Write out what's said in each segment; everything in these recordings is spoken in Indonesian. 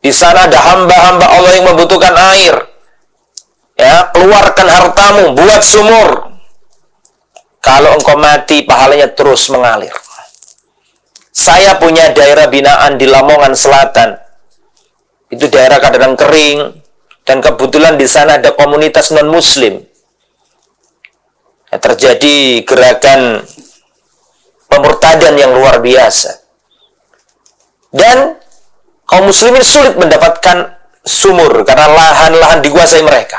Di sana ada hamba-hamba Allah yang membutuhkan air. Ya, keluarkan hartamu, buat sumur. Kalau engkau mati, pahalanya terus mengalir. Saya punya daerah binaan di Lamongan Selatan. Itu daerah kadang kering, dan kebetulan di sana ada komunitas non-muslim. Ya, terjadi gerakan pemurtadan yang luar biasa. Dan kaum muslimin sulit mendapatkan sumur karena lahan-lahan dikuasai mereka.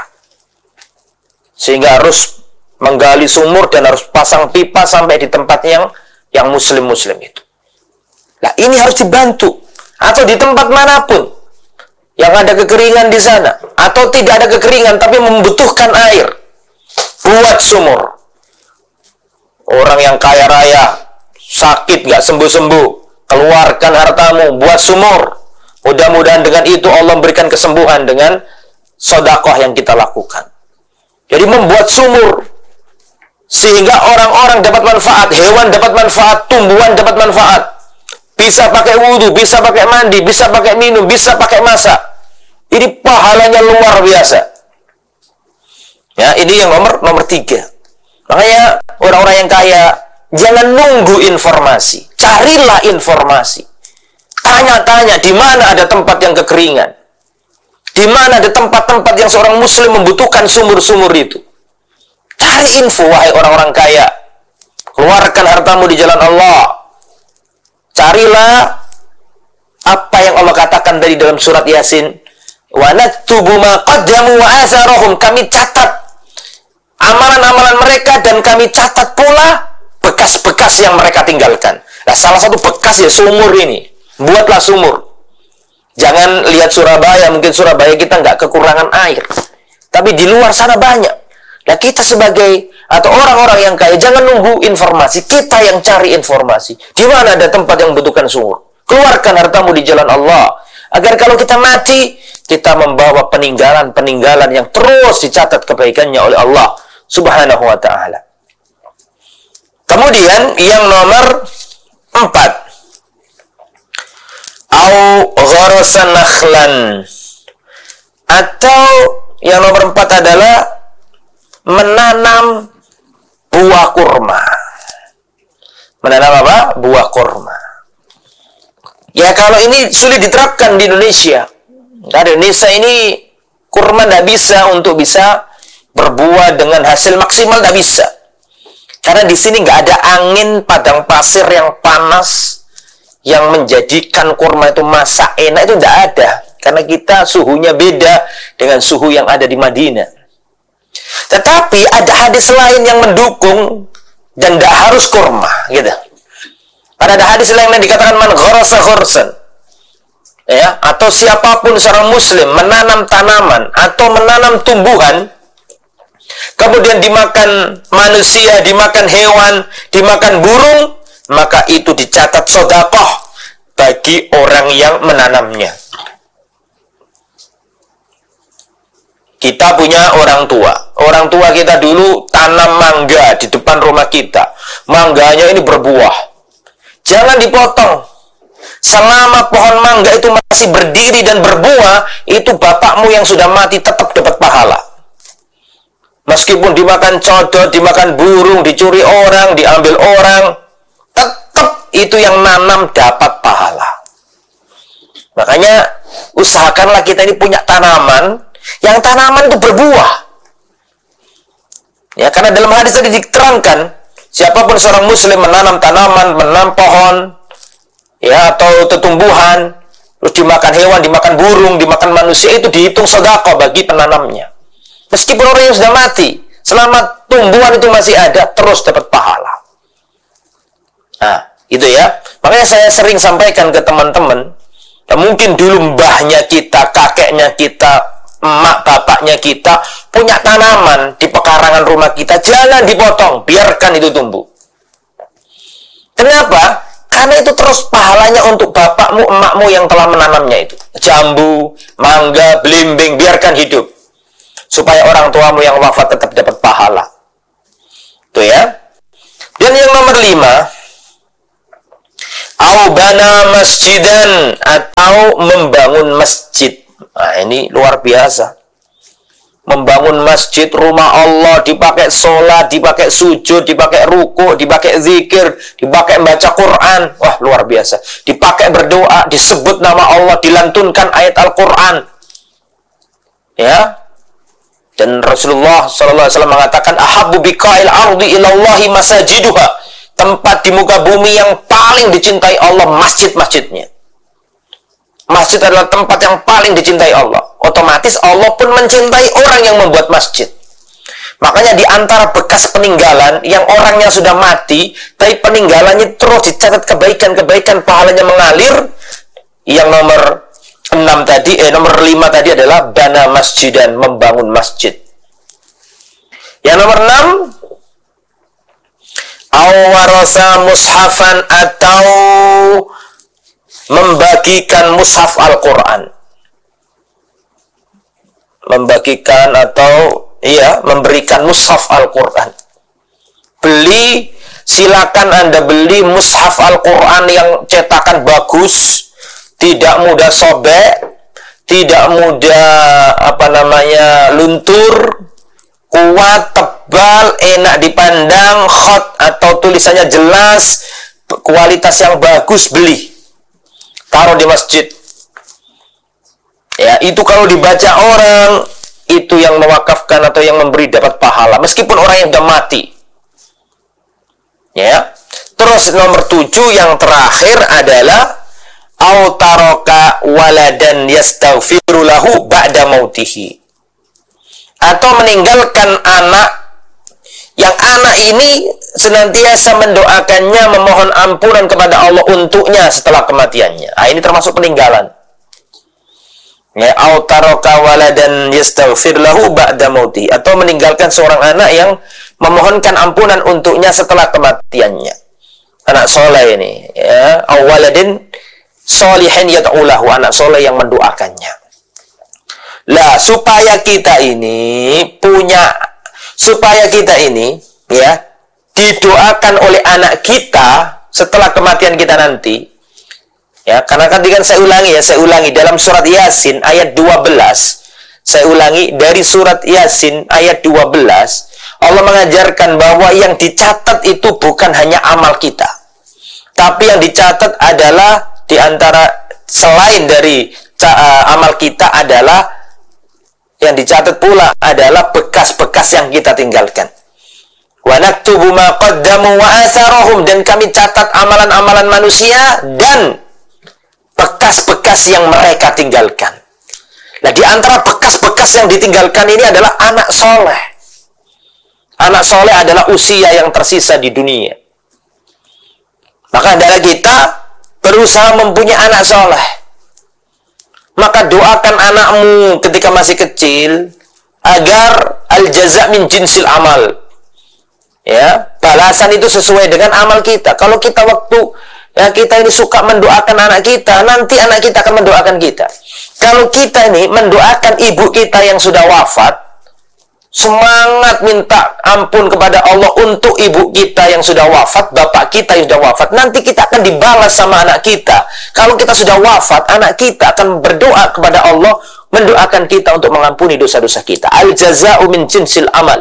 Sehingga harus menggali sumur dan harus pasang pipa sampai di tempat yang muslim-muslim itu. Nah, ini harus dibantu. Atau di tempat manapun yang ada kekeringan di sana, atau tidak ada kekeringan tapi membutuhkan air, buat sumur. Orang yang kaya raya, sakit gak sembuh-sembuh, keluarkan hartamu, buat sumur. Mudah-mudahan dengan itu Allah memberikan kesembuhan dengan sedekah yang kita lakukan. Jadi membuat sumur, sehingga orang-orang dapat manfaat, hewan dapat manfaat, tumbuhan dapat manfaat. Bisa pakai wudhu, bisa pakai mandi, bisa pakai minum, bisa pakai masak. Ini pahalanya luar biasa. Ya, ini yang nomor 3. Makanya orang-orang yang kaya jangan nunggu informasi, carilah informasi. Tanya-tanya di mana ada tempat yang kekeringan, di mana ada tempat-tempat yang seorang muslim membutuhkan sumur-sumur itu. Cari info, wahai orang-orang kaya. Keluarkan hartamu di jalan Allah. Carilah apa yang Allah katakan tadi dalam surat Yasin. Wa naktubu ma qaddamu wa atharahum. Kami catat amalan-amalan mereka dan kami catat pula bekas-bekas yang mereka tinggalkan. Nah, salah satu bekas ya sumur ini. Buatlah sumur. Jangan lihat Surabaya, mungkin Surabaya kita nggak kekurangan air. Tapi di luar sana banyak. Nah, kita sebagai atau orang-orang yang kaya jangan nunggu informasi, kita yang cari informasi. Di mana ada tempat yang membutuhkan sumur? Keluarkan hartamu di jalan Allah. Agar kalau kita mati, kita membawa peninggalan-peninggalan yang terus dicatat kebaikannya oleh Allah Subhanahu wa ta'ala. Kemudian yang nomor 4. Au gharasan nakhlan. Atau yang nomor 4 adalah menanam buah kurma. Menanam apa? Buah kurma. Ya, kalau ini sulit diterapkan di Indonesia. Karena Indonesia ini kurma tidak bisa untuk bisa berbuah dengan hasil maksimal, tidak bisa. Karena di sini nggak ada angin padang pasir yang panas yang menjadikan kurma itu masak enak, itu tidak ada. Karena kita suhunya beda dengan suhu yang ada di Madinah. Tetapi ada hadis lain yang mendukung dan tidak harus kurma, gitu. Ada hadis lain yang dikatakan man gharasa ghursan. Ya, atau siapapun seorang muslim menanam tanaman atau menanam tumbuhan, kemudian dimakan manusia, dimakan hewan, dimakan burung, maka itu dicatat sedekah bagi orang yang menanamnya. Kita punya orang tua. Orang tua kita dulu tanam mangga di depan rumah kita. Mangganya ini berbuah. Jangan dipotong. Selama pohon mangga itu masih berdiri dan berbuah, itu bapakmu yang sudah mati tetap dapat pahala. Meskipun dimakan codot, dimakan burung, dicuri orang, diambil orang, tetap itu yang nanam dapat pahala. Makanya usahakanlah kita ini punya tanaman, yang tanaman itu berbuah. Ya, karena dalam hadis tadi diterangkan, siapapun seorang muslim menanam tanaman, menanam pohon, ya, atau tumbuhan, terus dimakan hewan, dimakan burung, dimakan manusia, itu dihitung sedekah bagi penanamnya. Meskipun orang yang sudah mati, selama tumbuhan itu masih ada, terus dapat pahala. Nah, itu ya. Makanya saya sering sampaikan ke teman-teman, mungkin dulu mbahnya kita, kakeknya kita, emak bapaknya kita punya tanaman di pekarangan rumah kita, jangan dipotong, biarkan itu tumbuh. Kenapa? Karena itu terus pahalanya untuk bapakmu, emakmu yang telah menanamnya itu. Jambu, mangga, belimbing, biarkan hidup. Supaya orang tuamu yang wafat tetap dapat pahala. Itu ya. Dan yang nomor 5, au bana masjidan, atau atau membangun masjid. Nah, ini luar biasa. Membangun masjid, rumah Allah, dipakai sholat, dipakai sujud, dipakai ruku, dipakai zikir, dipakai baca Quran. Wah, luar biasa. Dipakai berdoa, disebut nama Allah, dilantunkan ayat Al-Quran. Ya. Dan Rasulullah SAW mengatakan, ahabbu biqa'il ardi ilallahi masajiduha. Tempat di muka bumi yang paling dicintai Allah, masjid-masjidnya. Masjid adalah tempat yang paling dicintai Allah. Otomatis Allah pun mencintai orang yang membuat masjid. Makanya di antara bekas peninggalan yang orangnya sudah mati, tapi peninggalannya terus dicatat kebaikan-kebaikan, pahalanya mengalir. Yang nomor 5 tadi adalah bana masjid, dan membangun masjid. Yang nomor 6, awarasa mushafan, atau membagikan mushaf Al-Quran. Membagikan atau memberikan mushaf Al-Quran. Silakan Anda beli mushaf Al-Quran yang cetakan bagus, tidak mudah sobek, tidak mudah luntur, kuat, tebal, enak dipandang, khot atau tulisannya jelas, kualitas yang bagus, beli. Taruh di masjid. Ya, itu kalau dibaca orang, itu yang mewakafkan atau yang memberi dapat pahala, meskipun orang yang sudah mati. Ya. Terus nomor 7 yang terakhir adalah autaroka waladan yastaghfiru lahu ba'da mautihi. Atau meninggalkan anak, yang anak ini senantiasa mendoakannya, memohon ampunan kepada Allah untuknya setelah kematiannya. Ini termasuk peninggalan. Ya, autaroka waladan yastaghfir lahu ba'da mauti, atau meninggalkan seorang anak yang memohonkan ampunan untuknya setelah kematiannya. Anak soleh ini, ya, awaladin solihin yad'u lahu, anak soleh yang mendoakannya. Lah, supaya kita ini ya didoakan oleh anak kita setelah kematian kita nanti. Ya, karena kan saya ulangi dalam surat Yasin ayat 12. Saya ulangi dari surat Yasin ayat 12. Allah mengajarkan bahwa yang dicatat itu bukan hanya amal kita. Tapi yang dicatat adalah di antara selain dari amal kita adalah yang dicatat pula adalah bekas-bekas yang kita tinggalkan. Wa naktubu ma qaddamu wa atharahum, dan kami catat amalan-amalan manusia dan bekas-bekas yang mereka tinggalkan. Nah, di antara bekas-bekas yang ditinggalkan ini adalah anak soleh. Anak soleh adalah usia yang tersisa di dunia. Maka adalah kita berusaha mempunyai anak soleh. Maka doakan anakmu ketika masih kecil agar al-jaza' min jinsil amal. Ya, balasan itu sesuai dengan amal kita. Kalau kita kita ini suka mendoakan anak kita, nanti anak kita akan mendoakan kita. Kalau kita ini mendoakan ibu kita yang sudah wafat, semangat minta ampun kepada Allah untuk ibu kita yang sudah wafat, bapak kita yang sudah wafat, nanti kita akan dibalas sama anak kita. Kalau kita sudah wafat, anak kita akan berdoa kepada Allah, mendoakan kita untuk mengampuni dosa-dosa kita. Al-jaza'u min jinsil amal.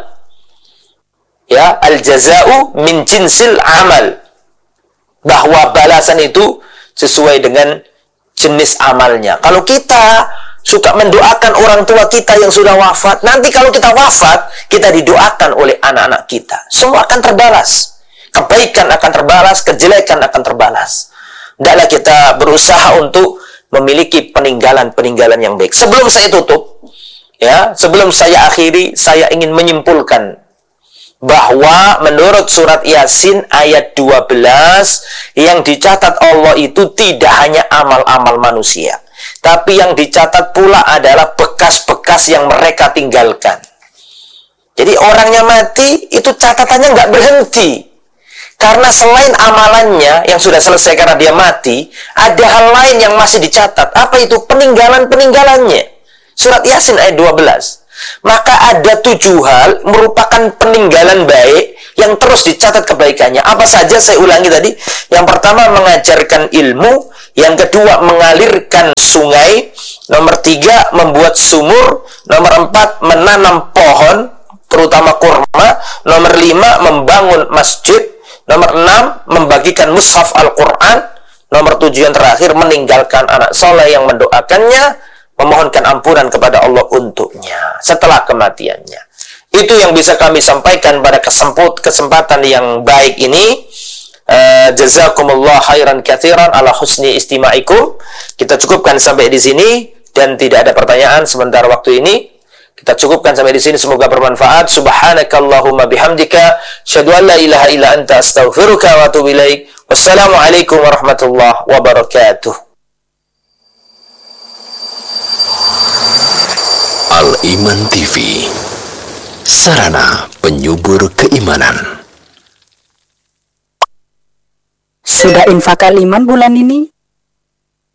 Ya, al-jaza'u min jinsil amal. Bahwa balasan itu sesuai dengan jenis amalnya. Kalau kita suka mendoakan orang tua kita yang sudah wafat, nanti kalau kita wafat, kita didoakan oleh anak-anak kita. Semua akan terbalas. Kebaikan akan terbalas, kejelekan akan terbalas. Hendaklah kita berusaha untuk memiliki peninggalan-peninggalan yang baik. Sebelum saya tutup, sebelum saya akhiri, saya ingin menyimpulkan bahwa menurut surat Yasin ayat 12 yang dicatat Allah itu tidak hanya amal-amal manusia, tapi yang dicatat pula adalah bekas-bekas yang mereka tinggalkan. Jadi orangnya mati itu catatannya nggak berhenti, karena selain amalannya yang sudah selesai karena dia mati, ada hal lain yang masih dicatat. Apa itu? Peninggalan-peninggalannya. Surat Yasin ayat 12. maka ada 7 hal merupakan peninggalan baik yang terus dicatat kebaikannya. Apa saja saya ulangi tadi? Yang pertama mengajarkan ilmu, yang kedua mengalirkan sungai, nomor 3 membuat sumur, nomor 4 menanam pohon, terutama kurma, nomor 5 membangun masjid, nomor 6 membagikan mushaf Al-Quran, nomor 7 yang terakhir meninggalkan anak soleh yang mendoakannya, memohonkan ampunan kepada Allah untuknya setelah kematiannya. Itu yang bisa kami sampaikan pada kesempatan yang baik ini. Jazakumullah khairan katsiran ala husni istima'ikum. Kita cukupkan sampai di sini dan tidak ada pertanyaan sementara waktu ini. Kita cukupkan sampai di sini, semoga bermanfaat. Subhanakallahumma bihamdika, asyhadu an la ilaha illa anta, astaghfiruka wa atubu ilaik. Wassalamualaikum warahmatullahi wabarakatuh. Al-Iman TV, sarana penyubur keimanan. Sudah infak Al-Iman bulan ini?